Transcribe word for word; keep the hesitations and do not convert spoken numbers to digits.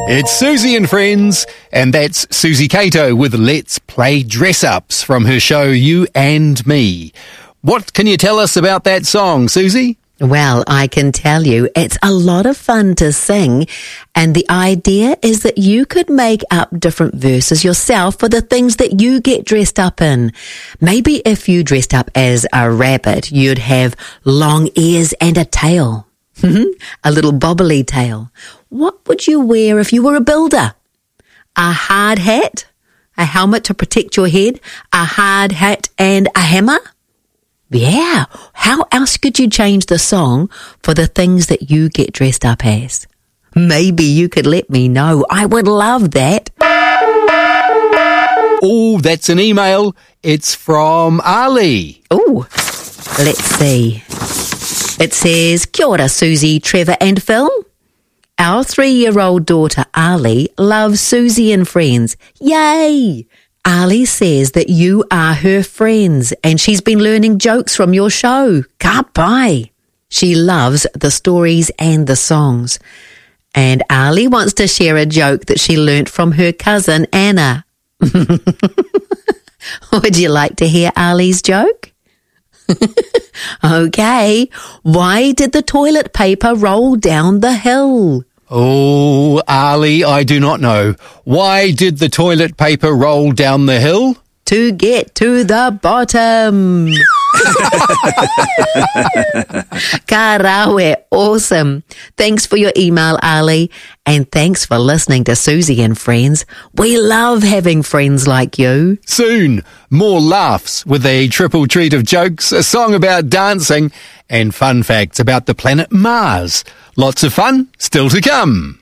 It's Susie and Friends, and that's Susie Cato with Let's Play Dress-Ups from her show You and Me. What can you tell us about that song, Susie? Well, I can tell you it's a lot of fun to sing, and the idea is that you could make up different verses yourself for the things that you get dressed up in. Maybe if you dressed up as a rabbit, you'd have long ears and a tail. A little bobbly tail. What would you wear if you were a builder? A hard hat? A helmet to protect your head? A hard hat and a hammer? Yeah. How else could you change the song for the things that you get dressed up as? Maybe you could let me know. I would love that. Oh, that's an email. It's from Ali. Oh, let's see. It says, Kia ora, Susie, Trevor and Phil. Our three-year-old daughter, Ali, loves Susie and Friends. Yay! Ali says that you are her friends and she's been learning jokes from your show. Ka pai. She loves the stories and the songs. And Ali wants to share a joke that she learnt from her cousin, Anna. Would you like to hear Ali's joke? Okay. Why did the toilet paper roll down the hill? Oh, Ali, I do not know. Why did the toilet paper roll down the hill? To get to the bottom. Karawe, awesome. Thanks for your email, Ali. And thanks for listening to Susie and Friends. We love having friends like you. Soon, more laughs with a triple treat of jokes, a song about dancing, and fun facts about the planet Mars. Lots of fun still to come.